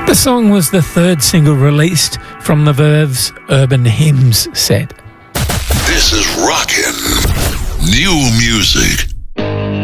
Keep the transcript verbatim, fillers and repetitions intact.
The song was the third single released from the Verve's Urban Hymns set. This is Rockin' New Music.